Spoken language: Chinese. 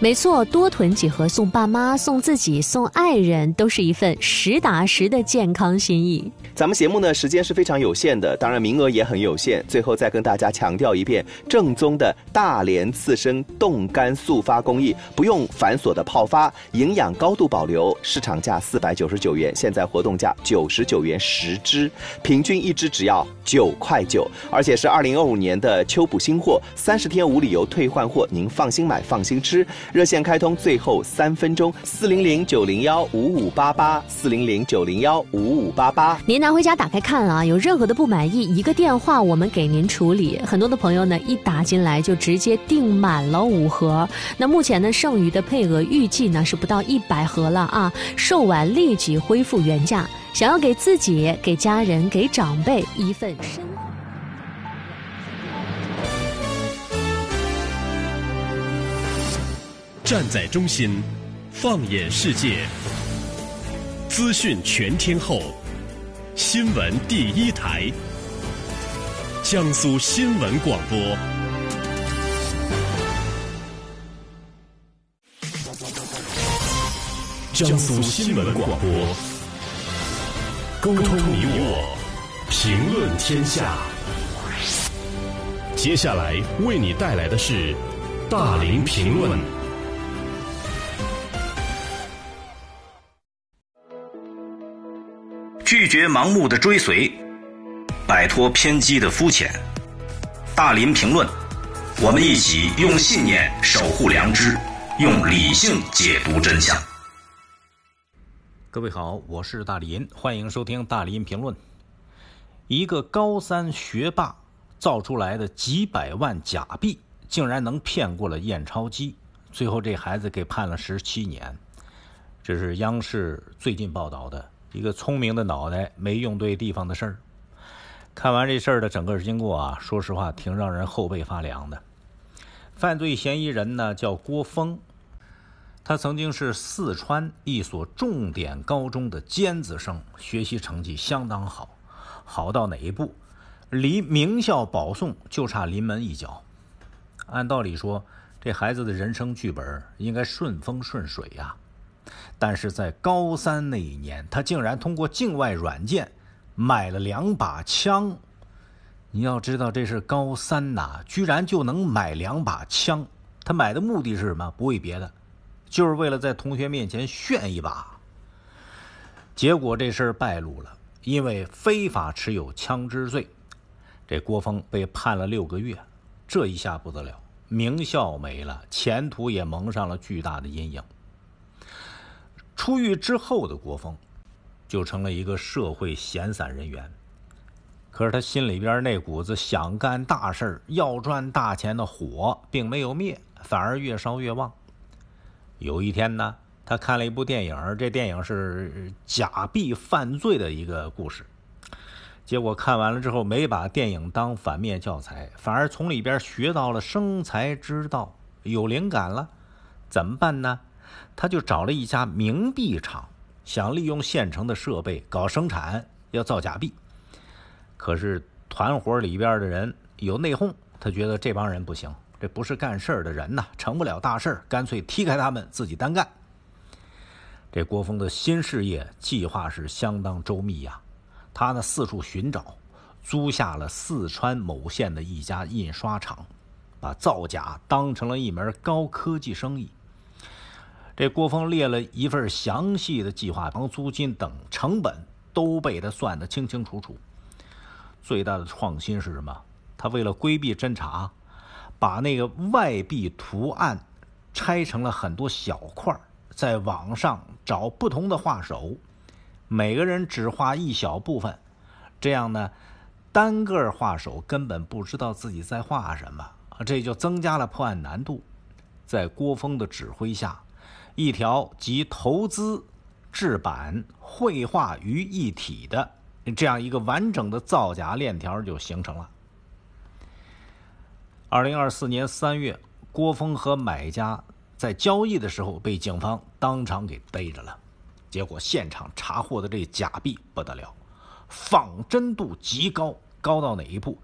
没错，多囤几盒送爸妈、送自己、送爱人，都是一份实打实的健康心意。 咱们节目呢，时间是非常有限的，当然名额也很有限。最后再跟大家强调一遍，正宗的大连刺身冻干速发工艺，不用繁琐的泡发，营养高度保留，市场价499元，现在活动价99元10只，平均一只只要9块9，而且是2025年的秋补新货，30天无理由退换货，您放心买，放心吃。热线开通最后3分钟，400-901-5588，400-901-5588。 您拿回家打开看啊，有任何的不满意，一个电话我们给您处理。很多的朋友呢，一打进来就直接订满了5盒。那目前呢，剩余的配额预计呢是不到100盒了啊，售完立即恢复原价。想要给自己、给家人、给长辈一份深。 站在中心，放眼世界，资讯全天候，新闻第一台，江苏新闻广播。江苏新闻广播，沟通你我，评论天下。接下来为你带来的是大林评论。 拒绝盲目的追随，摆脱偏激的肤浅。大林评论，我们一起用信念守护良知，用理性解读真相。 各位好，我是大林，欢迎收听大林评论。一个高3学霸造出来的几百万假币，竟然能骗过了验钞机，最后这孩子给判了17年。这是央视最近报道的一个聪明的脑袋没用对地方的事儿。看完这事儿的整个经过啊，说实话挺让人后背发凉的。犯罪嫌疑人呢叫郭峰，他曾经是四川一所重点高中的尖子生，学习成绩相当好，好到哪一步，离名校保送就差临门一脚。按道理说，这孩子的人生剧本应该顺风顺水呀。但是在高3那一年，他竟然通过境外软件买了2把枪。你要知道这是高3呐，居然就能买2把枪。他买的目的是什么？不为别的，就是为了在同学面前炫一把。结果这事儿败露了，因为非法持有枪支罪，这郭峰被判了6个月。这一下不得了，名校没了，前途也蒙上了巨大的阴影。出狱之后的郭峰就成了一个社会闲散人员，可是他心里边那股子想干大事要赚大钱的火并没有灭，反而越烧越旺。有一天呢，他看了一部电影，这电影是假币犯罪的一个故事。结果看完了之后，没把电影当反面教材，反而从里边学到了生财之道，有灵感了。怎么办呢？他就找了一家冥币厂，想利用现成的设备搞生产，要造假币。可是团伙里边的人有内讧，他觉得这帮人不行，这不是干事的人呐，成不了大事，干脆踢开他们，自己单干。这郭峰的新事业计划是相当周密呀，他呢四处寻找，租下了四川某县的一家印刷厂，把造假当成了一门高科技生意。这郭峰列了一份详细的计划，房租金等成本都被他算得清清楚楚。最大的创新是什么？他为了规避侦查，把那个外币图案拆成了很多小块，在网上找不同的画手，每个人只画一小部分，这样呢，单个画手根本不知道自己在画什么，这就增加了破案难度。在郭峰的指挥下，一条集投资、制版、绘画于一体的这样一个完整的造假链条就形成了。2024年3月，郭峰和买家在交易的时候被警方当场给逮着了。结果现场查获的这假币不得了，仿真度极高，高到哪一步？